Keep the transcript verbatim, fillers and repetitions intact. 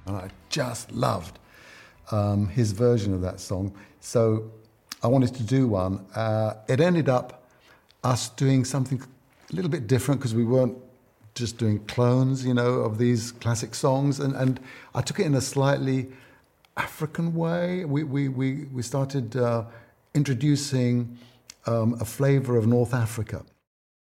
and I just loved um, his version of that song. So I wanted to do one. Uh, it ended up us doing something a little bit different because we weren't just doing clones, you know, of these classic songs, and, and I took it in a slightly African way. We we we, we started uh, introducing um, a flavour of North Africa.